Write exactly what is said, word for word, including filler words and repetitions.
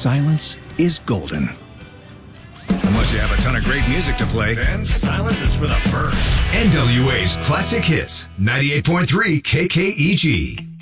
silence is golden. Unless you have a ton of great music to play, then silence is for the birds. N W A's Classic Hits, ninety-eight point three K K E G.